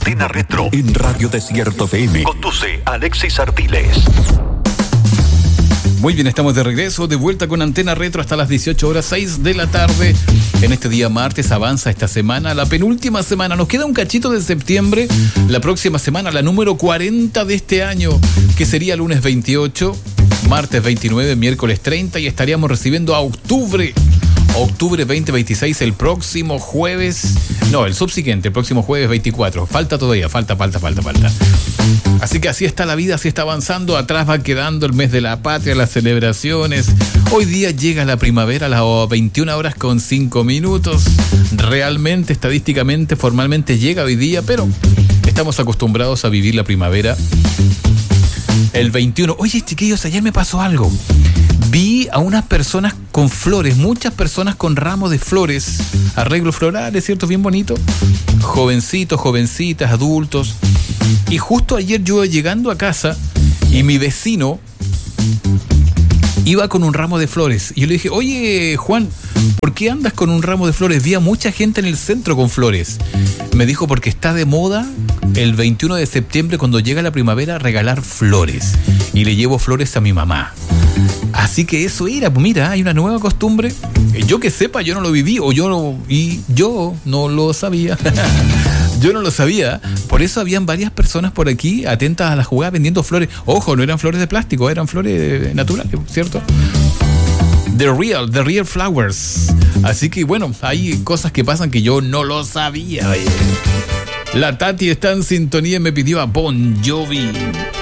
Antena Retro en Radio Desierto FM. conduce Alexis Artiles. Muy bien, estamos de regreso, de vuelta con Antena Retro hasta las 18:06 de la tarde. En este día martes avanza esta semana, la penúltima semana. Nos queda un cachito de septiembre. La próxima semana, la número 40 de este año, que sería lunes 28, martes 29, miércoles 30, y estaríamos recibiendo a octubre 2026, el próximo jueves. No, el subsiguiente, el próximo jueves 24. Falta todavía, falta. Así que así está la vida, así está avanzando. Atrás va quedando el mes de la patria, las celebraciones. Hoy día llega la primavera a las 21:05. Realmente, estadísticamente, formalmente llega hoy día, pero estamos acostumbrados a vivir la primavera el 21. Oye, chiquillos, ayer me pasó algo. Vi a unas personas con flores, muchas personas con ramos de flores, arreglos florales, ¿cierto? Bien bonito. Jovencitos, jovencitas, adultos. Y justo ayer yo llegando a casa y mi vecino iba con un ramo de flores. Y yo le dije, oye, Juan, ¿por qué andas con un ramo de flores? Vi a mucha gente en el centro con flores. Me dijo, porque está de moda el 21 de septiembre, cuando llega la primavera, regalar flores. Y le llevo flores a mi mamá. Así que eso era, mira, hay una nueva costumbre. Yo que sepa, yo no lo viví, yo no lo sabía. Yo no lo sabía. Por eso habían varias personas por aquí atentas a la jugada vendiendo flores. Ojo, no eran flores de plástico, eran flores naturales, ¿cierto? The real flowers. Así que bueno, hay cosas que pasan que yo no lo sabía. La Tati está en sintonía y me pidió a Bon Jovi.